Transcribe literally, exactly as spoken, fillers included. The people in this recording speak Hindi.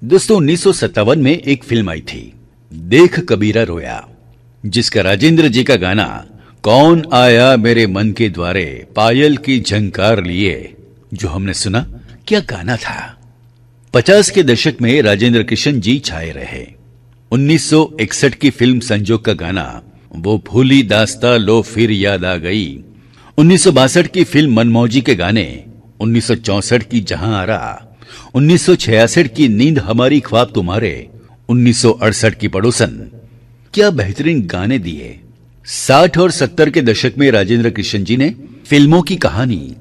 दोस्तों उन्नीस सौ सत्तावन में एक फिल्म आई थी, देख कबीरा रोया, जिसका राजेंद्र जी का गाना कौन आया मेरे मन के द्वारे पायल की झंकार लिए जो हमने सुना, क्या गाना था। पचास के दशक में राजेंद्र किशन जी छाए रहे। उन्नीस सौ इकसठ की फिल्म संजोग का गाना वो भूली दास्ता लो फिर याद आ गई। उन्नीस सौ बासठ की फिल्म मनमौजी के गाने, उन्नीस सौ चौसठ की जहां आरा, उन्नीस सौ छियासठ की नींद हमारी ख्वाब तुम्हारे, उन्नीस सौ अड़सठ की पड़ोसन, क्या बेहतरीन गाने दिए। साठ और सत्तर के दशक में राजेंद्र किशन जी ने फिल्मों की कहानी